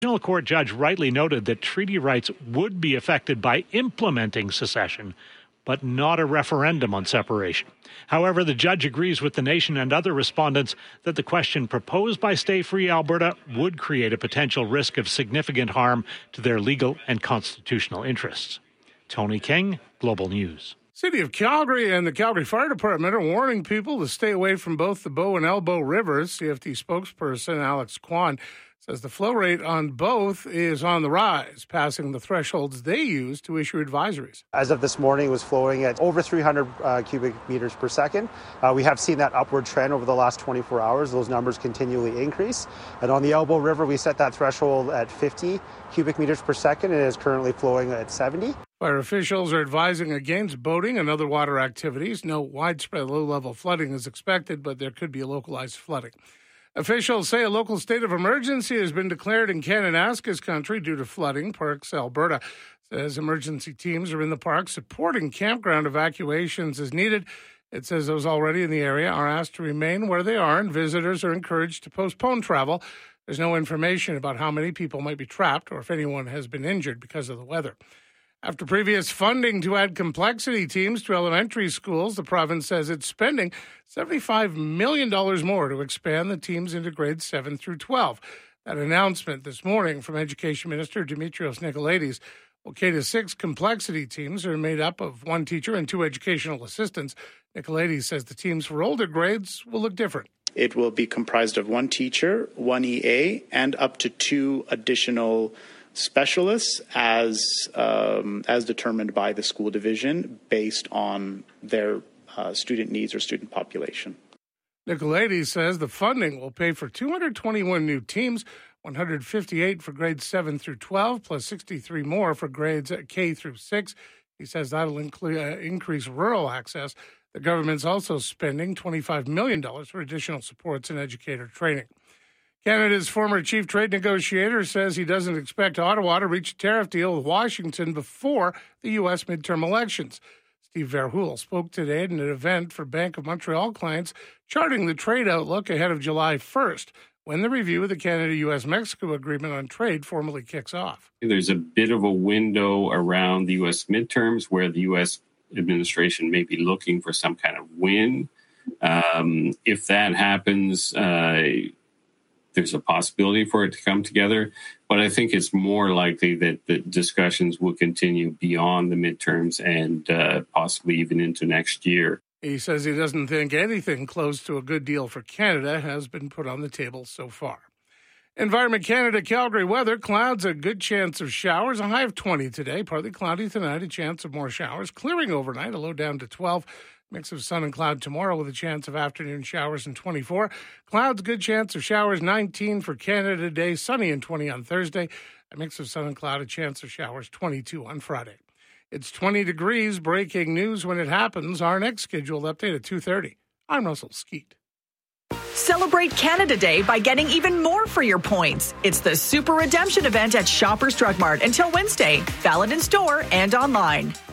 The court judge rightly noted that treaty rights would be affected by implementing secession, but not a referendum on separation. However, the judge agrees with the nation and other respondents that the question proposed by Stay Free Alberta would create a potential risk of significant harm to their legal and constitutional interests. Tony King, Global News. City of Calgary and the Calgary Fire Department are warning people to stay away from both the Bow and Elbow rivers. CFD spokesperson Alex Kwan says the flow rate on both is on the rise, passing the thresholds they use to issue advisories. As of this morning, it was flowing at over 300 cubic meters per second. We have seen that upward trend over the last 24 hours. Those numbers continually increase. And on the Elbow River, we set that threshold at 50 cubic meters per second, and it is currently flowing at 70. Fire officials are advising against boating and other water activities. No widespread low-level flooding is expected, but there could be a localized flooding. Officials say a local state of emergency has been declared in Kananaskis country due to flooding. Parks Alberta says emergency teams are in the park supporting campground evacuations as needed. It says those already in the area are asked to remain where they are, and visitors are encouraged to postpone travel. There's no information about how many people might be trapped or if anyone has been injured because of the weather. After previous funding to add complexity teams to elementary schools, the province says it's spending $75 million more to expand the teams into grades 7 through 12. That announcement this morning from Education Minister Dimitrios Nicolaides. Well, K-6 complexity teams are made up of one teacher and 2 educational assistants. Nicolaides says the teams for older grades will look different. It will be comprised of 1 teacher, 1 EA, and up to 2 additional specialists as determined by the school division based on their student needs or student population. Nicolaides says the funding will pay for 221 new teams, 158 for grades 7 through 12, plus 63 more for grades K through 6. He says that'll increase rural access. The government's also spending $25 million for additional supports and educator training. Canada's former chief trade negotiator says he doesn't expect Ottawa to reach a tariff deal with Washington before the U.S. midterm elections. Steve Verhoeven spoke today at an event for Bank of Montreal clients, charting the trade outlook ahead of July 1st, when the review of the Canada-U.S.-Mexico agreement on trade formally kicks off. There's a bit of a window around the U.S. midterms where the U.S. administration may be looking for some kind of win. If that happens, there's a possibility for it to come together, but I think it's more likely that the discussions will continue beyond the midterms and possibly even into next year. He says he doesn't think anything close to a good deal for Canada has been put on the table so far. Environment Canada Calgary weather, clouds, a good chance of showers, a high of 20 today, partly cloudy tonight, a chance of more showers, clearing overnight, a low down to 12. Mix of sun and cloud tomorrow with a chance of afternoon showers and 24. Clouds, good chance of showers, 19 for Canada today, sunny and 20 on Thursday. A mix of sun and cloud, a chance of showers, 22 on Friday. It's 20 degrees, breaking news when it happens. Our next scheduled update at 2:30. I'm Russell Skeet. Celebrate Canada Day by getting even more for your points. It's the Super Redemption event at Shoppers Drug Mart until Wednesday. Valid in store and online.